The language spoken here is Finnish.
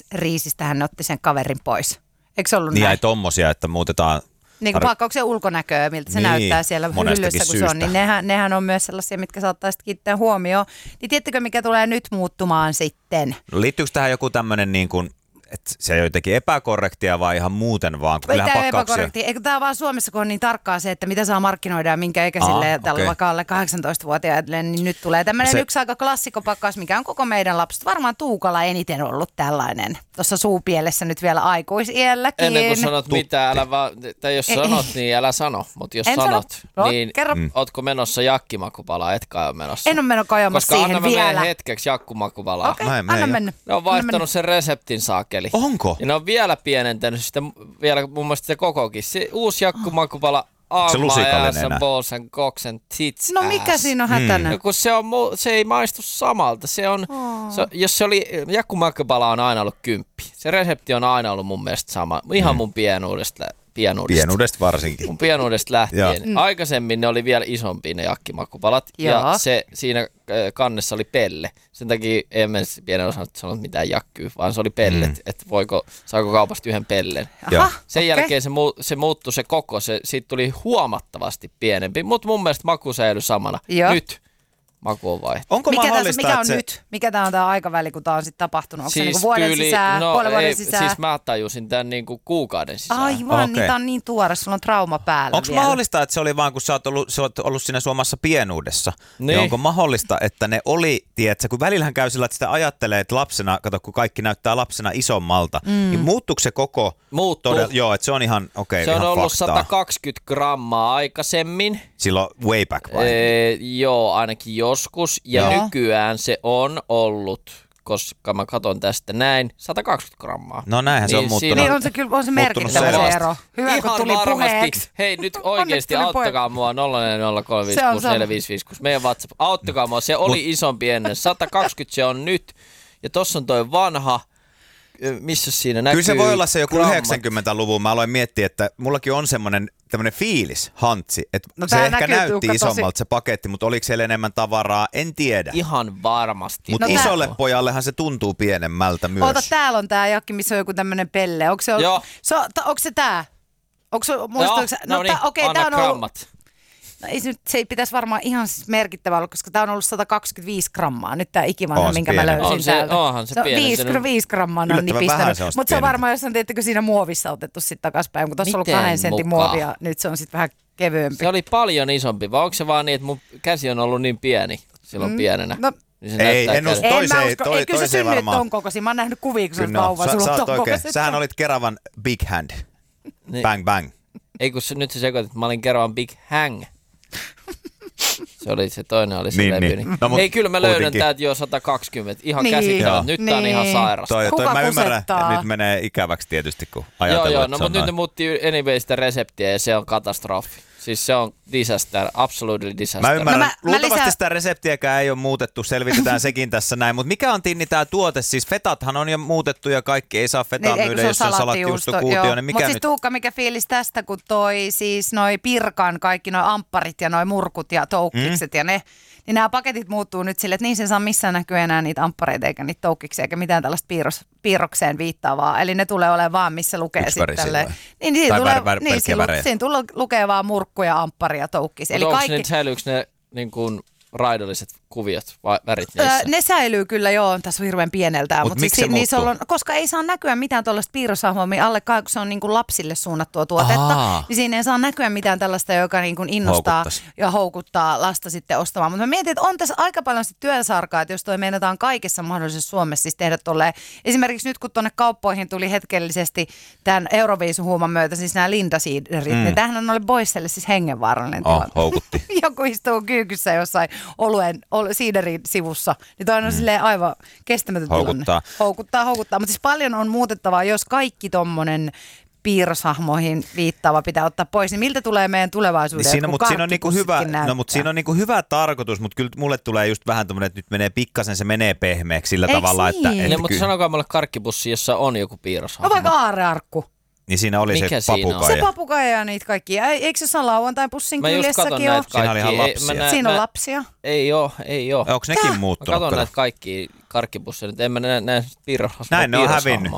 riisistä hän otti sen kaverin pois. Eikö se ollut niin näin? ei tommosia, että muutetaan. Niin kuin pakkauksen ulkonäköä, miltä se näyttää siellä hyllyssä, kun se on, niin nehän on myös sellaisia, mitkä saattaa sitten kiinnittää huomioon. Niin tiedättekö, mikä tulee nyt muuttumaan sitten? No liittyykö tähän joku tämmöinen niin kuin, että se on jotenkin epäkorrektia vai ihan muuten vaan? Ei tämä epäkorrektia. Eikö tämä vaan Suomessa, kun on niin tarkkaa se, että mitä saa markkinoida ja minkä ikäisille tällä vaikka alle 18-vuotiaille, niin nyt tulee tämmöinen yksi aika klassikopakkaus, mikä on koko meidän lapset. Varmaan Tuukalla eniten ollut tällainen. Tuossa suupielessä nyt vielä aikuisielläkin. Ennen kuin sanot mitään, älä vaan, tai jos sanot, niin älä sano. Mutta jos sanot, niin ootko menossa jakkimakupalaa, etkä ole menossa. En ole mennyt kajoamassa siihen vielä. Koska anna hetkeksi jakkumakupalaa. Okei, anna mennä. Ne on vaihtanut sen reseptin saakeli. Onko? Ja ne on vielä pienentänyt sitä, vielä mun mielestä se kokokin. Se uusi jakkumakupala, balls and cocks and tits. No mikä siinä on hätänä? Kun se ei maistu samalta. Jos se oli, jakkumakupala on aina ollut 10. Se resepti on aina ollut mun mielestä sama. Ihan mun pienuudesta varsinkin. Mun pienuudesta lähtien. Aikaisemmin ne oli vielä isompia ne jakkimakupalat. Ja se siinä kannessa oli pelle. Sen takia en mene pienen osannut sanoa mitään jakkyä, vaan se oli pellet. Että saako kaupasta yhden pellen. Sen jälkeen se muuttui se koko. Siitä tuli huomattavasti pienempi. Mutta mun mielestä maku säilyi samana. Nyt maku on vaihtunut. Onko mahdollista, mikä on nyt? Mikä tämä on tämä aikaväli, kun tämä on sitten tapahtunut? Onko se niinku vuoden sisään, puolen vuoden sisään? Siis mä tajusin tämän niinku kuukauden sisään. Aivan, niin tämä on niin tuore, sulla on trauma päällä. Onko mahdollista, että se oli vaan, kun sä oot ollut siinä suomassa pienuudessa? Niin. Onko mahdollista, että ne oli, tiedätkö, kun välillähän käy sillä, että sitä ajattelee, että lapsena, kato kun kaikki näyttää lapsena isommalta, niin muuttuuko se koko? Muuttuu. Joo, että se on ihan se on ollut faktaa. 120 grammaa aikaisemmin. Silloin way back vai? Joo, ainakin joskus. Ja nykyään se on ollut, koska mä katson tästä näin, 120 grammaa. No näinhän se on muuttunut. Niin on se kyllä on se merkittävä se ero. Hyvä, ihan kun tuli puheeksi. Hei, nyt oikeasti auttakaa mua 040356455. Meidän WhatsApp. Auttakaa mua, se oli isompi ennen. 120 se on nyt. Ja tossa on toi vanha. Missä siinä näkyy? Kyllä se voi olla se joku 90-luvun. Mä aloin miettiä, että mullakin on tämmönen fiilis, hantsi. Että se ehkä näytti isommalta se paketti, mutta oliko siellä enemmän tavaraa? En tiedä. Ihan varmasti. Mutta isolle pojallehan se tuntuu pienemmältä myös. Oota, täällä on tää jakki, missä on joku tämmönen pelle. Onko se tää? Onko se, muistuuko okei, tää on ollut. Grammat. No se ei pitäisi varmaan ihan merkittävä olla, koska tämä on ollut 125 grammaa. Nyt tämä ikivanha, minkä mä löysin täältä. Onhan se pieni. 5 grammaa on nipistänyt. Mutta se on varmaan, jos on teettekö siinä muovissa otettu sitten takaspäin, kun tuossa on ollut 2 sentin muovia. Nyt se on sitten vähän kevyempi. Se oli paljon isompi, vai onko se vaan niin, että mun käsi on ollut niin pieni silloin pienenä? No, niin ei, en usko. Kyllä se synnyt ton kokoisin. Mä oon nähnyt kuvia, kun se on vauva. Sähän olit Keravan Big Hand. Bang bang. Ei kun nyt se sekoitit, että mä olin Keravan Big Hang. Se toinen oli se levy. Niin. No, ei, kyllä mä löydän täältä jo 120. Ihan käsittämättä. Nyt tää on ihan sairasta. Toi mä ymmärrän, että nyt menee ikäväksi tietysti, kun ajatellaan. Joo, no mutta nyt ne muutti anyway sitä reseptiä ja se on katastrofi. Siis se on disaster, absolutely disaster. Mä ymmärrän. Luultavasti sitä reseptiäkään ei ole muutettu, selvitetään sekin tässä näin. Mutta mikä on Tinni tää tuote? Siis fetathan on jo muutettu ja kaikki ei saa fetaa myydä, jos on salattijuustokuutio. Niin mutta siis Tuukka, mikä fiilis tästä, kun siis noi Pirkan kaikki noi ampparit ja noi murkut ja toukkikset ja ne. Niin nämä paketit muuttuu nyt sille, että niin se saa missään näkyä enää niitä amppareita eikä niitä toukkiksia eikä mitään tällaista piirrokseen viittaavaa. Eli ne tulee olemaan vaan, missä lukee sitten tälleen. Niin, siinä lukee vaan murkku ja amppari ja toukkis. Eli kaikki. Säilyykö ne niin kuin raidolliset kuviot vai värit niissä? Ne säilyy kyllä joo, tässä on hirveän pieneltään. Mutta miksi siis, se muuttuu? koska ei saa näkyä mitään tuollaista piirroshahmoa, alle kun se on niin kuin lapsille suunnattua tuotetta, niin siinä ei saa näkyä mitään tällaista, joka niin kuin innostaa ja houkuttaa lasta sitten ostamaan. Mutta mä mietin, että on tässä aika paljon työsarkaa, että jos toi meinataan kaikessa mahdollisessa Suomessa siis tehdä tolleen. Esimerkiksi nyt kun tuonne kauppoihin tuli hetkellisesti tämän Euroviisuhuuman myötä, siis nämä Linda-siiderit, niin tämähän oli Boisselle siis hengenvaarallinen tilanne. Houkutti. Joku istuu kyykyssä jossain siiderin sivussa, niin toi on silleen aivan kestämätön tilanne. Houkuttaa. Mutta siis paljon on muutettavaa, jos kaikki tommonen piirroshahmoihin viittaava pitää ottaa pois, niin miltä tulee meidän tulevaisuuden? Niin siinä on niinku hyvä, siinä on niinku hyvä tarkoitus, mutta kyllä mulle tulee just vähän tommoinen, että nyt menee pikkasen, se menee pehmeäksi sillä tavalla, niin? että mutta sanokaa mulle karkkipussi, jossa on joku piirroshahmo. No vaikka aarrearkku. Niin siinä oli mikä se papukaija. Se papukaija ja niitä kaikkia. Eikö se saa lauantain pussin kyljessäkin ole? Siinä oli ihan lapsia. Siinä on lapsia. Ei oo. Onko nekin muuttunut? Mä katson näitä kaikkia karkkipusseja, nyt en mä näe piirroshahmoa. Näin ne on hävinnyt.